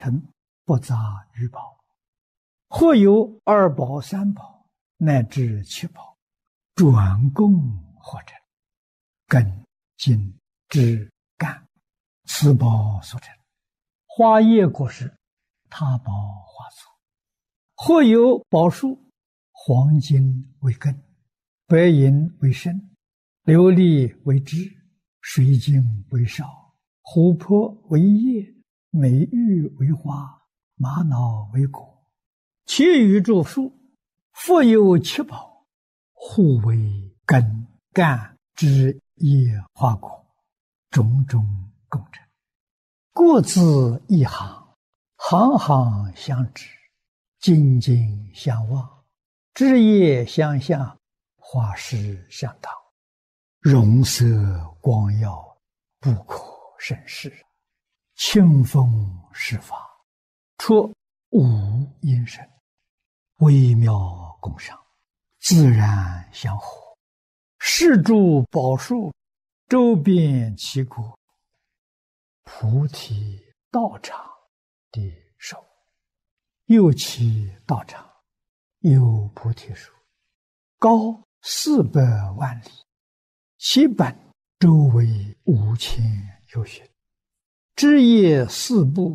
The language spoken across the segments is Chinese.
成，不杂于宝。或有二宝、三宝，乃至七宝，转供合成，根、茎、枝、干，此宝所成。花叶果实，他宝化作。或有宝树，黄金为根，白银为身，琉璃为枝，水晶为少，琥珀为叶，美玉为花，玛瑙为果。其余诸树，复有七宝，互为根、干、枝、叶、花、果，种种共成。各自一行，行行相知，茎茎相望，枝叶相向，花实相当，容色光耀，不可胜视。清风施法，出无因声，微妙共赏，自然相合。是诸宝树，周遍其国，菩提道场的手。又其道场，有菩提树，高400万里，其本周围5000由旬，枝叶四部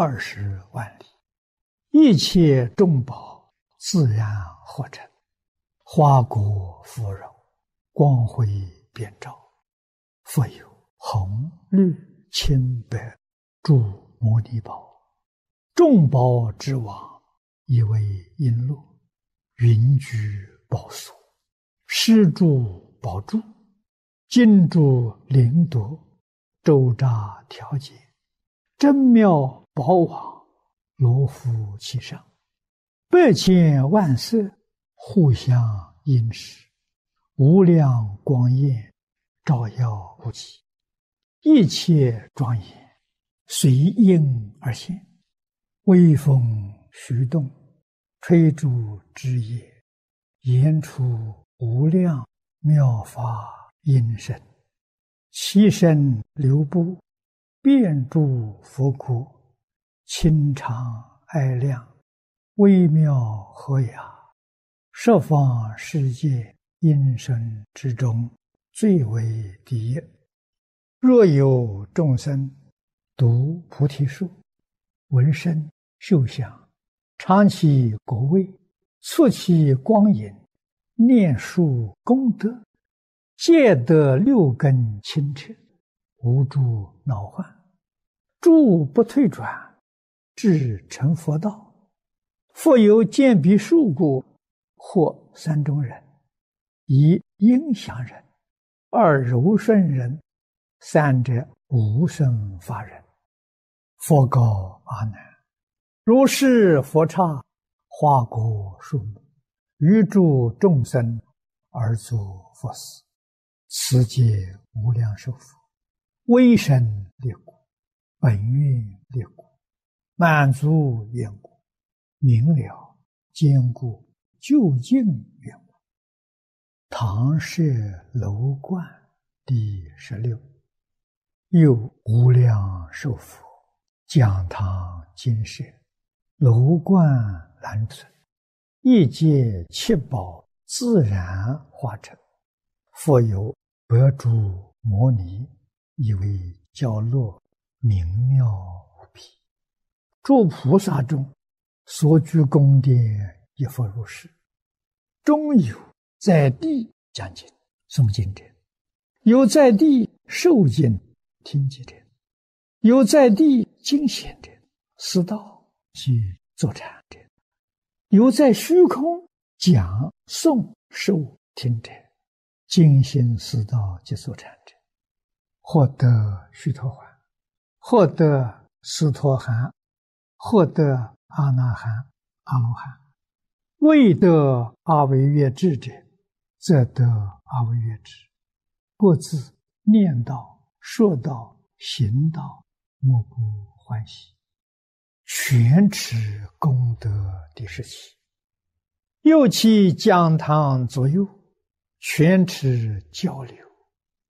20万里，一切众宝自然合成，花果芙蓉，光辉遍照。复有红、绿、青、白诸摩尼宝，众宝之王，以为璎珞，云居宝所，施诸宝柱，金珠灵夺，周匝调节，真妙宝网，罗浮其上，100千万色，互相映饰，无量光焰，照耀不齐，一切庄严，随应而现。微风徐动，吹诸枝叶，言出无量妙法音声，其声流布，遍诸佛国，清长哀亮，微妙和雅，十方世界音声之中，最为第一。若有众生读菩提树，闻声嗅香，尝其果味，触其光影，念述功德，皆得6根清澈，无诸恼患，诸不退转，至成佛道。复有见彼树果，或3种人：一应祥人，二柔顺人，三者无生法人。佛告阿难：如是佛刹，花果树木，于诸众生而作佛事，此皆无量寿佛，威神力故，本愿力故，满足愿故，明了坚固究竟愿故。唐舍楼观第16。又无量寿佛，讲堂金舍，楼观兰存，一界七宝自然化成。复有百诸摩尼，以为教乐，明妙无比。诸菩萨中，所居宫殿亦复如是。中有在地讲经诵经者，有在地受经听经者，有在地经显者，思道及坐禅者，有在虚空讲诵受听者，精心思道及坐禅者，获得须陀洹，获得斯陀含，获得阿那含、阿罗汉。未得阿惟越致者，则得阿惟越致。各自念道、说道、行道，莫不欢喜，全持功德第17。又其讲堂左右，全持交流，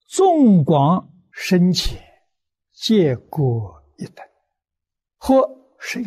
纵广深浅，皆各一等。或谁